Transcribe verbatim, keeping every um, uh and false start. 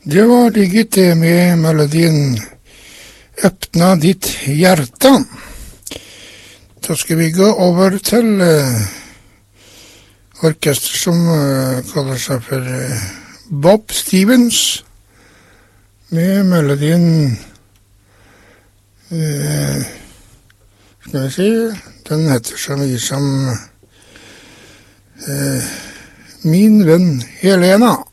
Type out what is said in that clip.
Det var digget det med melodien «Öppna ditt hjärta». Da skal vi gå over til uh, orkester som uh, kaller seg for uh, Bob Stevens med melodien uh, skal vi si, den heter så mye som uh, Min venn Helena.